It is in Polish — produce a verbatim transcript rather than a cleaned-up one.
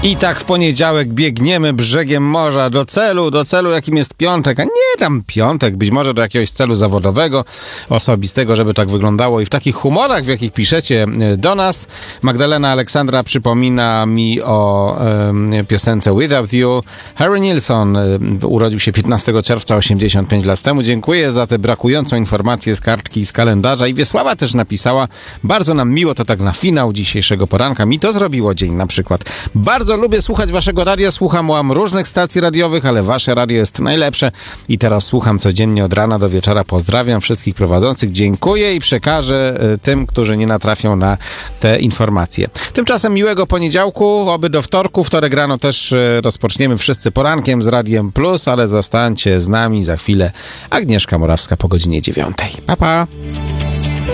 I tak w poniedziałek biegniemy brzegiem morza do celu, do celu jakim jest piątek, a nie tam piątek, być może do jakiegoś celu zawodowego, osobistego, żeby tak wyglądało i w takich humorach, w jakich piszecie do nas. Magdalena Aleksandra przypomina mi o e, piosence Without You. Harry Nilsson e, urodził się piętnastego czerwca osiemdziesiąt pięć lat temu. Dziękuję za tę brakującą informację z kartki i z kalendarza. I Wiesława też napisała, bardzo nam miło, to tak na finał dzisiejszego poranka, mi to zrobiło dzień na przykład. Bardzo lubię słuchać waszego radia, słucham łam różnych stacji radiowych, ale wasze radio jest najlepsze i teraz słucham codziennie od rana do wieczora. Pozdrawiam wszystkich prowadzących, dziękuję i przekażę y, tym, którzy nie natrafią na te informacje. Tymczasem miłego poniedziałku, oby do wtorku. Wtorek rano też y, rozpoczniemy wszyscy porankiem z Radiem Plus, ale zostańcie z nami za chwilę. Agnieszka Morawska po godzinie dziewiątej. Pa, pa!